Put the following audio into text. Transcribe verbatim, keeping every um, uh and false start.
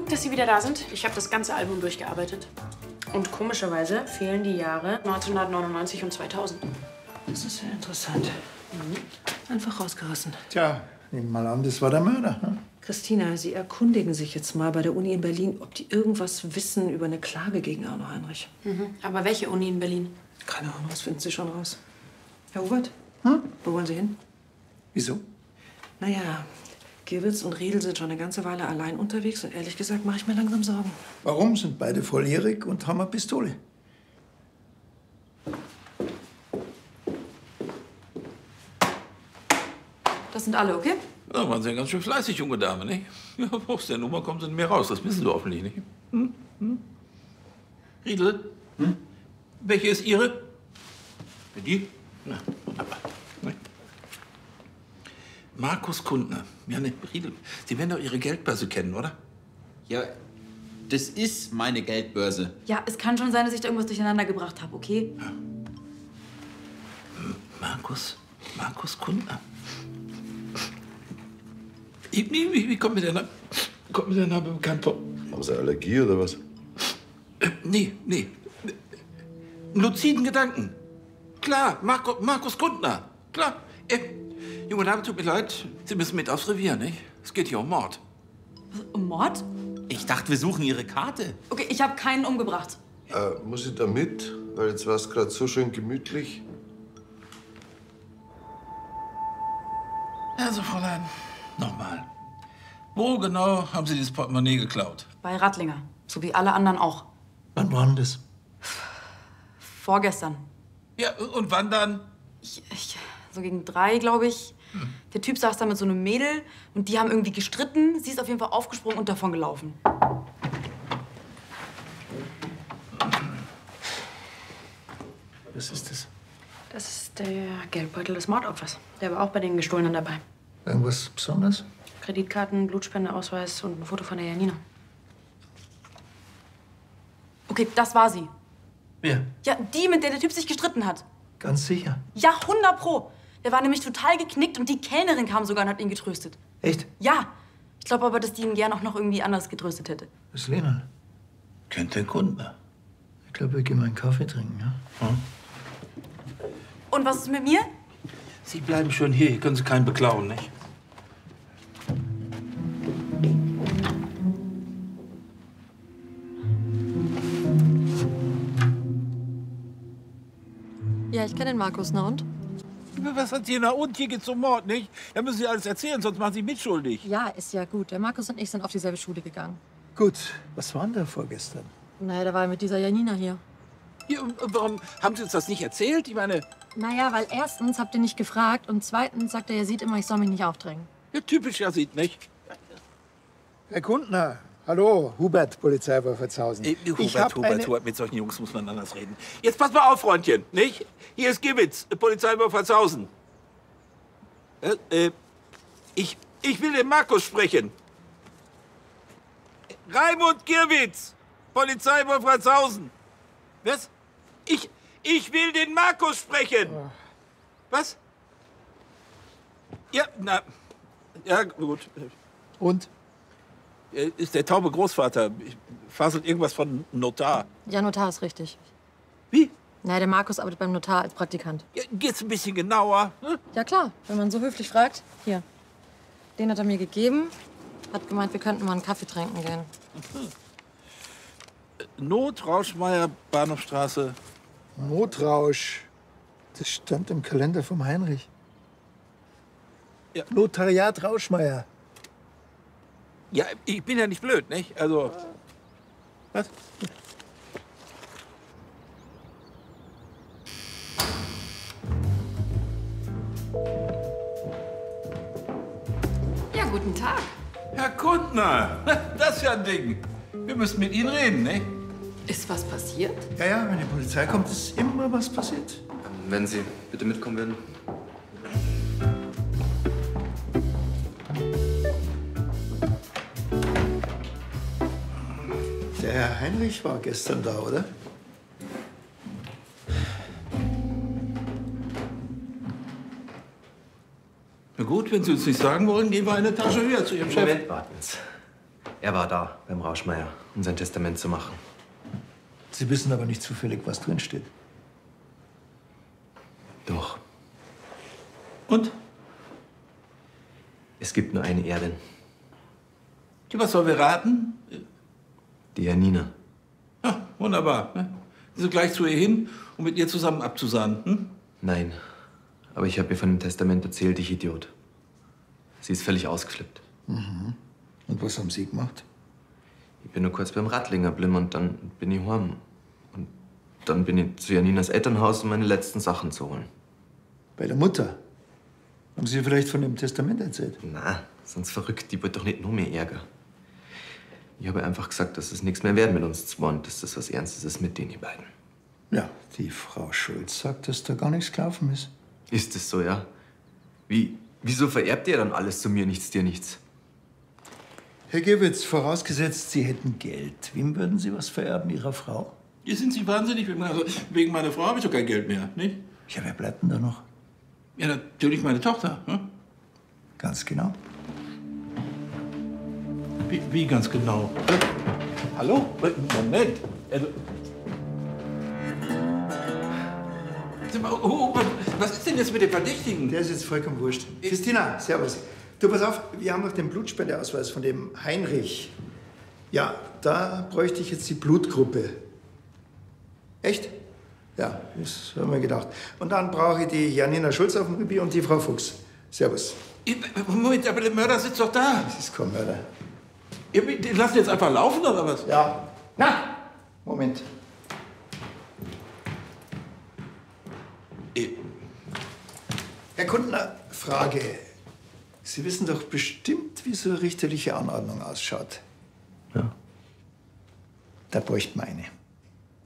dass Sie wieder da sind. Ich habe das ganze Album durchgearbeitet. Und komischerweise fehlen die Jahre neunzehnhundertneunundneunzig und zweitausend. Das ist ja interessant. Mhm. Einfach rausgerissen. Tja, nehmen wir mal an, das war der Mörder. Hm? Christina, Sie erkundigen sich jetzt mal bei der Uni in Berlin, ob die irgendwas wissen über eine Klage gegen Arno Heinrich. Mhm. Aber welche Uni in Berlin? Keine Ahnung, das finden Sie schon raus. Herr Hubert, Hm? wo wollen Sie hin? Wieso? Naja, Gewitz und Riedel sind schon eine ganze Weile allein unterwegs und ehrlich gesagt mache ich mir langsam Sorgen. Warum? Sind beide volljährig und haben eine Pistole. Das sind alle, okay? Ja, waren Sie ja ganz schön fleißig, junge Dame, nicht? Ja, aus der Nummer kommen Sie nicht mehr raus, das wissen Sie hoffentlich nicht. Hm? Hm? Riedel? Hm? Welche ist Ihre? Die? Na, wunderbar. Ne? Markus Kundner. Ja, ne, Riedel, Sie werden doch Ihre Geldbörse kennen, oder? Ja, das ist meine Geldbörse. Ja, es kann schon sein, dass ich da irgendwas durcheinander gebracht habe, okay? Ja. Markus, Markus Kundner. Wie, wie, wie kommt mir der Name, kommt mir der Name bekannt vor? Haben Sie Allergie oder was? Äh, nee, nee. Luziden Gedanken. Klar, Marco, Markus Kundner. Klar. Äh, junge Dame, tut mir leid. Sie müssen mit aufs Revier, nicht? Es geht hier um Mord. Um Mord? Ich dachte, wir suchen Ihre Karte. Okay, ich habe keinen umgebracht. Äh, muss ich da mit? Weil jetzt war es gerade so schön gemütlich. Also, Fräulein, nochmal. Wo genau haben Sie dieses Portemonnaie geklaut? Bei Rattlinger. So wie alle anderen auch. Wann war denn das? Vorgestern. Ja, und wann dann? Ich, ich, so gegen drei, glaube ich. Hm. Der Typ saß da mit so einem Mädel und die haben irgendwie gestritten. Sie ist auf jeden Fall aufgesprungen und davon gelaufen. Was ist das? Das ist der Geldbeutel des Mordopfers. Der war auch bei den Gestohlenen dabei. Irgendwas Besonderes? Kreditkarten, Blutspendeausweis und ein Foto von der Janina. Okay, das war sie. Wer? Ja, die, mit der der Typ sich gestritten hat. Ganz sicher. Ja, hundert Pro. Der war nämlich total geknickt und die Kellnerin kam sogar und hat ihn getröstet. Echt? Ja. Ich glaube aber, dass die ihn gern auch noch irgendwie anders getröstet hätte. Was ist Lena? Kennt den Kundner. Ich glaube, wir gehen mal einen Kaffee trinken, ja? Hm? Und was ist mit mir? Sie bleiben schön hier. Hier können Sie keinen beklauen, nicht? Ja, ich kenne den Markus, na und? Was hat hier na und? Hier geht's um Mord, nicht? Da müssen Sie alles erzählen, sonst machen Sie mitschuldig. Ja, ist ja gut. Der Markus und ich sind auf dieselbe Schule gegangen. Gut, was war denn da vorgestern? Naja, der war mit dieser Janina hier. Ja, und warum haben Sie uns das nicht erzählt? Ich meine... Naja, weil erstens habt ihr nicht gefragt und zweitens sagt er, er sieht immer, ich soll mich nicht aufdrängen. Ja, typisch ja sieht, nicht? Herr Kundner, hallo, Hubert, Polizeiwolfertshausen. Äh, Hubert, ich hab Hubert, eine... Hubert, mit solchen Jungs muss man anders reden. Jetzt pass mal auf, Freundchen, nicht? Hier ist Gewitz, Polizei Wolfertshausen. Äh, äh, ich, ich will den Markus sprechen. Raimund Gierwitz, Polizei Wolfertshausen. Was? Ich, ich will den Markus sprechen. Oh. Was? Ja, na, ja, gut. Und? Ist der taube Großvater. Faselt irgendwas von Notar. Ja, Notar ist richtig. Wie? Na, der Markus arbeitet beim Notar als Praktikant. Ja, geht's ein bisschen genauer? Hm? Ja, klar. Wenn man so höflich fragt. Hier. Den hat er mir gegeben. Hat gemeint, wir könnten mal einen Kaffee trinken gehen. Not, Rauschmeier, Bahnhofstraße. Notrausch. Das stand im Kalender vom Heinrich. Ja. Notariat Rauschmeier. Ja, ich bin ja nicht blöd, nicht? Also. Was? Ja, guten Tag. Herr Kundner, das ist ja ein Ding. Wir müssen mit Ihnen reden, nicht? Ist was passiert? Ja, ja, wenn die Polizei kommt, ist immer was passiert. Wenn Sie bitte mitkommen würden. Der Herr Heinrich war gestern da, oder? Na gut, wenn Sie uns nicht sagen wollen, gehen wir eine Tasche höher zu Ihrem Chef. Moment, warten Sie. Er war da beim Rauschmeier, um sein Testament zu machen. Sie wissen aber nicht zufällig, was drin steht. Doch. Und? Es gibt nur eine Erbin. Die, was sollen wir raten? Die Janina. Ja, wunderbar. Ne? So gleich zu ihr hin, um mit ihr zusammen abzusahnen. Hm? Nein. Aber ich habe ihr von dem Testament erzählt, ich Idiot. Sie ist völlig ausgeflippt. Mhm. Und was haben Sie gemacht? Ich bin nur kurz beim Rattlinger blieben und dann bin ich heim. Und dann bin ich zu Janinas Elternhaus, um meine letzten Sachen zu holen. Bei der Mutter? Haben Sie ihr vielleicht von dem Testament erzählt? Na, sonst verrückt. Die wird doch nicht nur mehr Ärger. Ich habe einfach gesagt, dass es nichts mehr werden mit uns zwei und dass das was Ernstes ist mit denen beiden. Ja, die Frau Schulz sagt, dass da gar nichts gelaufen ist. Ist es so, ja? Wie, wieso vererbt ihr dann alles zu mir, nichts, dir nichts? Herr Gewitz, vorausgesetzt, Sie hätten Geld. Wem würden Sie was vererben, Ihrer Frau? Hier sind Sie wahnsinnig. Also, wegen meiner Frau habe ich doch kein Geld mehr, nicht? Ja, wer bleibt denn da noch? Ja, natürlich meine Tochter. Hm? Ganz genau. Wie, wie ganz genau? Hallo? Moment. Also, oh, oh, was ist denn jetzt mit dem Verdächtigen? Der ist jetzt vollkommen wurscht. Christina, servus. Du, pass auf, wir haben noch den Blutspendeausweis von dem Heinrich. Ja, da bräuchte ich jetzt die Blutgruppe. Echt? Ja, das haben wir gedacht. Und dann brauche ich die Janina Schulz auf dem Revier und die Frau Fuchs. Servus. Moment, aber der Mörder sitzt doch da. Das ist kein Mörder. Den lassen jetzt einfach laufen, oder was? Ja. Na, Moment. Herr Kundner, Frage. Sie wissen doch bestimmt, wie so eine richterliche Anordnung ausschaut. Ja. Da bräuchten wir eine.